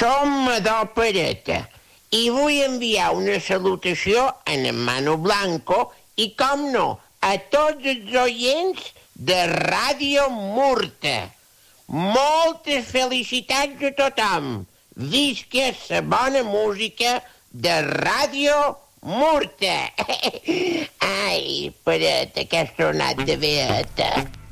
Som Madó Pereta i vull enviar una salutació a en Manu Blanco i, com no, a tots els oients de Ràdio Murta. Moltes felicitats a tothom. Visca la bona música de Ràdio Murta. Ai, Pereta, que has tornat de beata.